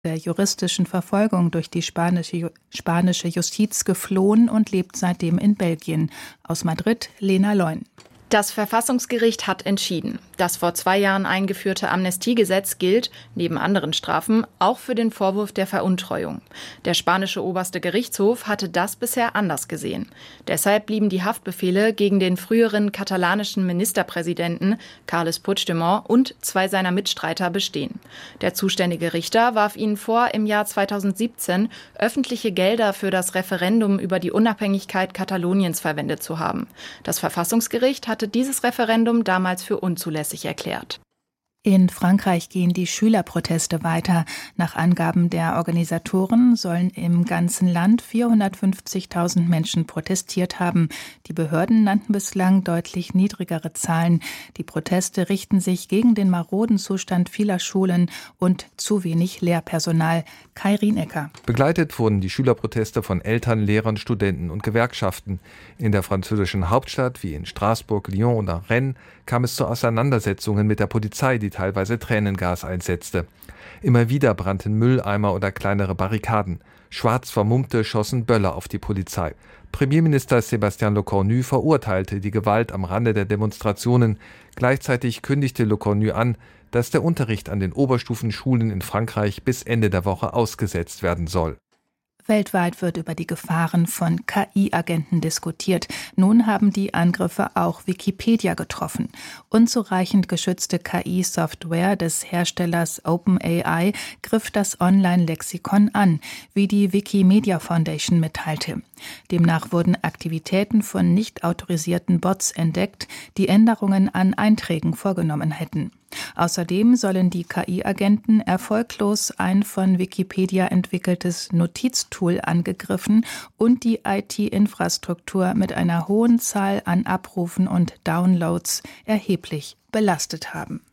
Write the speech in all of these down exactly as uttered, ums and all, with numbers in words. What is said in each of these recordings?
der juristischen Verfolgung durch die spanische, spanische Justiz geflohen und lebt seitdem in Belgien. Aus Madrid, Lena Leun. Das Verfassungsgericht hat entschieden. Das vor zwei Jahren eingeführte Amnestiegesetz gilt, neben anderen Strafen, auch für den Vorwurf der Veruntreuung. Der spanische oberste Gerichtshof hatte das bisher anders gesehen. Deshalb blieben die Haftbefehle gegen den früheren katalanischen Ministerpräsidenten Carles Puigdemont und zwei seiner Mitstreiter bestehen. Der zuständige Richter warf ihnen vor, im Jahr zweitausendsiebzehn öffentliche Gelder für das Referendum über die Unabhängigkeit Kataloniens verwendet zu haben. Das Verfassungsgericht hat dieses Referendum damals für unzulässig erklärt. In Frankreich gehen die Schülerproteste weiter. Nach Angaben der Organisatoren sollen im ganzen Land vierhundertfünfzigtausend Menschen protestiert haben. Die Behörden nannten bislang deutlich niedrigere Zahlen. Die Proteste richten sich gegen den maroden Zustand vieler Schulen und zu wenig Lehrpersonal. Kai Rienecker. Begleitet wurden die Schülerproteste von Eltern, Lehrern, Studenten und Gewerkschaften. In der französischen Hauptstadt wie in Straßburg, Lyon oder Rennes kam es zu Auseinandersetzungen mit der Polizei, die teilweise Tränengas einsetzte. Immer wieder brannten Mülleimer oder kleinere Barrikaden. Schwarz Vermummte schossen Böller auf die Polizei. Premierminister Sébastien Lecornu verurteilte die Gewalt am Rande der Demonstrationen. Gleichzeitig kündigte Lecornu an, dass der Unterricht an den Oberstufenschulen in Frankreich bis Ende der Woche ausgesetzt werden soll. Weltweit wird über die Gefahren von K I-Agenten diskutiert. Nun haben die Angriffe auch Wikipedia getroffen. Unzureichend geschützte K I-Software des Herstellers OpenAI griff das Online-Lexikon an, wie die Wikimedia Foundation mitteilte. Demnach wurden Aktivitäten von nicht autorisierten Bots entdeckt, die Änderungen an Einträgen vorgenommen hätten. Außerdem sollen die K I-Agenten erfolglos ein von Wikipedia entwickeltes Notiztool angegriffen und die I T-Infrastruktur mit einer hohen Zahl an Abrufen und Downloads erheblich belastet haben.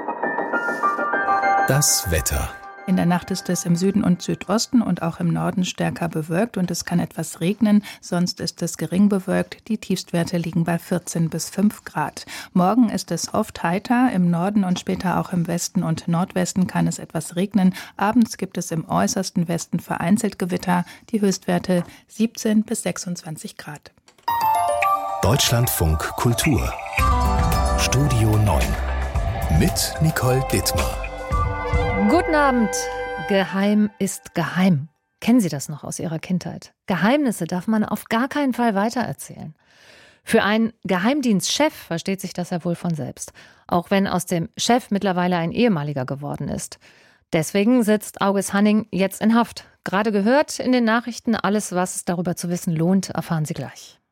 Das Wetter. In der Nacht ist es im Süden und Südosten und auch im Norden stärker bewölkt und es kann etwas regnen, sonst ist es gering bewölkt. Die Tiefstwerte liegen bei vierzehn bis fünf Grad. Morgen ist es oft heiter, im Norden und später auch im Westen und Nordwesten kann es etwas regnen. Abends gibt es im äußersten Westen vereinzelt Gewitter, die Höchstwerte siebzehn bis sechsundzwanzig Grad. Deutschlandfunk Kultur. Studio neun mit Nicole Dittmar. Guten Abend. Geheim ist geheim. Kennen Sie das noch aus Ihrer Kindheit? Geheimnisse darf man auf gar keinen Fall weitererzählen. Für einen Geheimdienstchef versteht sich das ja wohl von selbst. Auch wenn aus dem Chef mittlerweile ein ehemaliger geworden ist. Deswegen sitzt August Hanning jetzt in Haft. Gerade gehört in den Nachrichten. Alles, was es darüber zu wissen lohnt, erfahren Sie gleich.